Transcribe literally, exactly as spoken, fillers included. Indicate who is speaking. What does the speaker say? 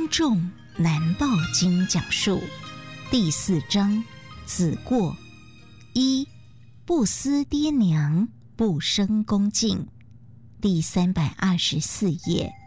Speaker 1: 仲难报经讲述第四章子过。一、不思爹娘，不生恭敬。第三百二十四页。